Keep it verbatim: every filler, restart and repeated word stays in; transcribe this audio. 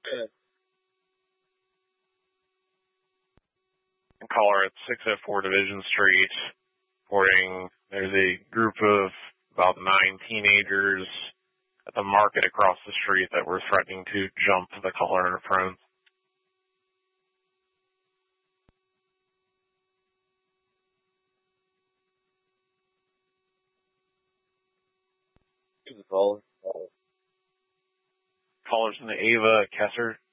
Caller at six oh four Division Street, reporting there's a group of about nine teenagers at the market across the street that were threatening to jump the caller and her friends. Who's the caller? Callers in the Ava Kesser.